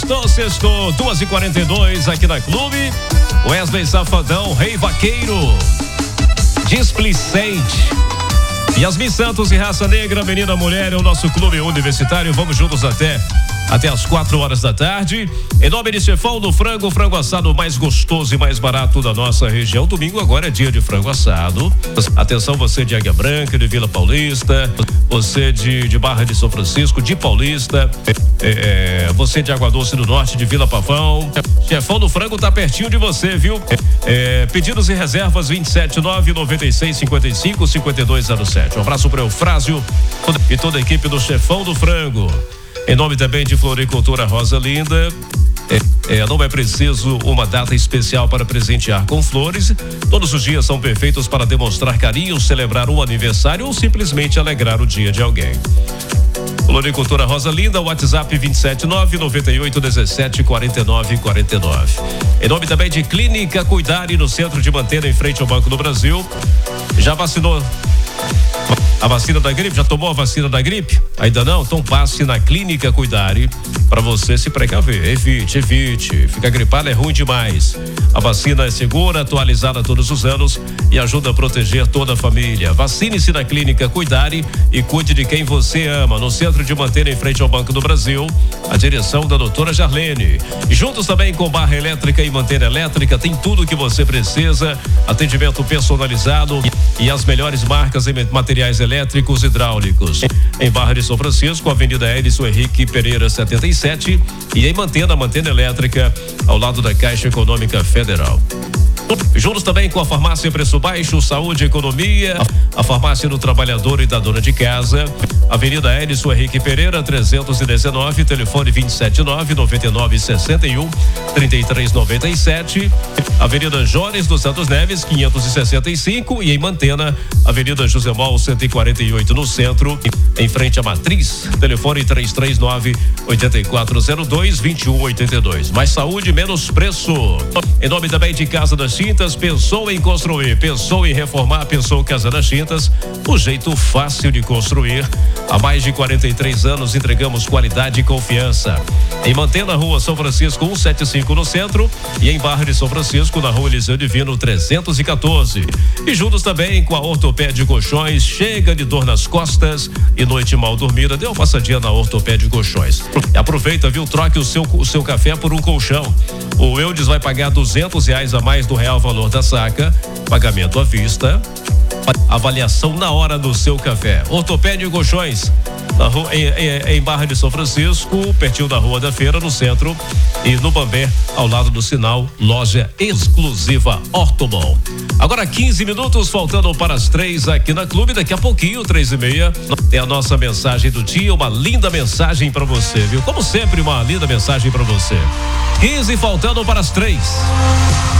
Sextou, 2h42 aqui na Clube. Wesley Safadão, Rei Vaqueiro, Displicente, Yasmin Santos e Raça Negra, Menina Mulher, é o nosso clube universitário. Vamos juntos até as 4 horas da tarde. Em nome de Chefão do Frango, frango assado mais gostoso e mais barato da nossa região. Domingo agora é dia de frango assado. Atenção, você de Águia Branca, de Vila Paulista, você de Barra de São Francisco, de Paulista, você de Água Doce do Norte, de Vila Pavão. Chefão do Frango tá pertinho de você, viu? Pedidos e reservas 27996555207. Um abraço para o Eufrásio e toda a equipe do Chefão do Frango. Em nome também de Floricultura Rosa Linda, não é preciso uma data especial para presentear com flores. Todos os dias são perfeitos para demonstrar carinho, celebrar um aniversário ou simplesmente alegrar o dia de alguém. Floricultura Rosa Linda, WhatsApp 27998174949. Em nome também de Clínica Cuidare, no centro de Mantena, em frente ao Banco do Brasil. Já vacinou a vacina da gripe? Já tomou a vacina da gripe? Ainda não? Então passe na Clínica Cuidare para você se precaver. Evite. Ficar gripado é ruim demais. A vacina é segura, atualizada todos os anos e ajuda a proteger toda a família. Vacine-se na Clínica Cuidare e cuide de quem você ama. No centro de Mantena, em frente ao Banco do Brasil, a direção da doutora Jarlene. E juntos também com Barra Elétrica e Mantena Elétrica, tem tudo o que você precisa. Atendimento personalizado e as melhores marcas em materiais elétricos e hidráulicos. Em Barra de São Francisco, Avenida Edson Henrique Pereira 77, e em Mantena Elétrica, ao lado da Caixa Econômica Federal. Juntos também com a Farmácia Preço Baixo, Saúde e Economia, a Farmácia do Trabalhador e da Dona de Casa, Avenida Edson Henrique Pereira 319, telefone 279-9961-3397, Avenida Jones dos Santos Neves 565, e em Mantena, Avenida José Mol 148 no centro, em frente à Matriz, telefone 339-8402-2182. Mais saúde, menos preço. Em nome também de Casa das Tintas, pensou em construir, pensou em reformar, pensou Casa das Tintas, o jeito fácil de construir. Há mais de 43 anos entregamos qualidade e confiança. Em Mantena, Rua São Francisco 175 no centro, e em Barra de São Francisco, na Rua Eliseu Divino 314. E juntos também com a Ortopédia Colchões. Chega de dor nas costas e noite mal dormida, dê uma passadinha na Ortopédia Colchões. Aproveita, viu? Troque o seu café por um colchão. O Eudes vai pagar R$200 a mais do real valor da saca, pagamento à vista, avaliação na hora do seu café. Ortopédia Colchões, na rua, em Barra de São Francisco, pertinho da Rua da Feira, no centro, e no Bambé, ao lado do sinal, loja exclusiva Ortomol. Agora 15 minutos, faltando para as 3 aqui na Clube. Daqui a pouquinho, 3h30, tem a nossa mensagem do dia, uma linda mensagem para você, viu? Como sempre, uma linda mensagem para você. 15 faltando para as 3.